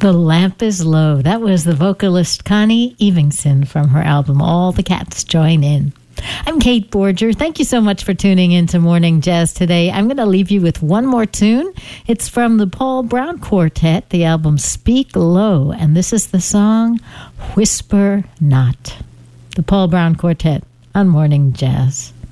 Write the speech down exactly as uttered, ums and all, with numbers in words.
The Lamp is Low. That was the vocalist Connie Evingson from her album All the Cats Join In. I'm Kate Borger. Thank you so much for tuning in to Morning Jazz today. I'm going to leave you with one more tune. It's from the Paul Brown Quartet, the album Speak Low, and this is the song Whisper Not. The Paul Brown Quartet on Morning Jazz.